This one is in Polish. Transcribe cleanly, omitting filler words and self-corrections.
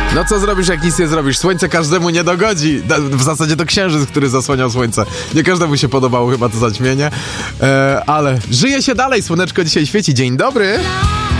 No co zrobisz, jak nic nie zrobisz? Słońce każdemu nie dogodzi. W zasadzie to księżyc, który zasłaniał słońce. Nie każdemu się podobało chyba to zaćmienie. Ale żyje się dalej. Słoneczko dzisiaj świeci. Dzień dobry.